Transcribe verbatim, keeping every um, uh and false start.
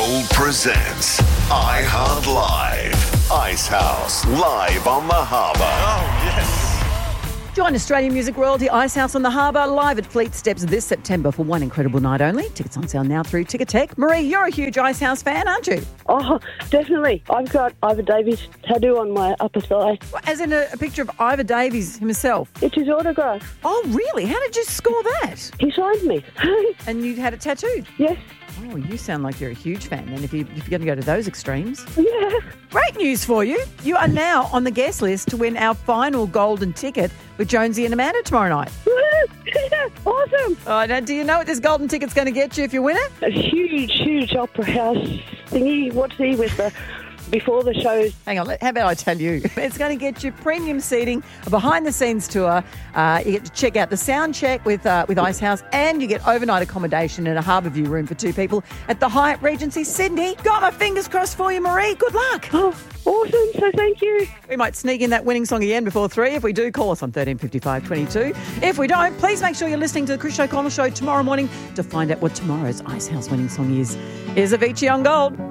Gold presents iHeart Live. Icehouse live on the harbour. Oh, yes. Join Australian music royalty Icehouse on the Harbour live at Fleet Steps this September for one incredible night only. Tickets on sale now through Ticketek. Marie, you're a huge Icehouse fan, aren't you? Oh, definitely. I've got Ivor Davies tattoo on my upper thigh. As in a, a picture of Ivor Davies himself. It's his autograph. Oh, really? How did you score that? He signed me. And you had it tattooed? Yes. Oh, you sound like you're a huge fan then if, you, if you're going to go to those extremes. Yeah. Great news for you. You are now on the guest list to win our final golden ticket with Jonesy and Amanda tomorrow night. Awesome. Oh, now, do you know what this golden ticket's going to get you if you win it? A huge, huge opera house thingy. What's he with the... before the shows. Hang on, how about I tell you? It's going to get you premium seating, a behind-the-scenes tour. Uh, you get to check out the sound check with uh, with Icehouse, and you get overnight accommodation in a harbour view room for two people at the Hyatt Regency Sydney. Got my fingers crossed for you, Marie. Good luck. Oh, awesome. So thank you. We might sneak in that winning song again before three. If we do, call us on thirteen fifty-five twenty-two. If we don't, please make sure you're listening to the Chris O'Connell Show tomorrow morning to find out what tomorrow's Icehouse winning song is. Here's Avicii on Gold.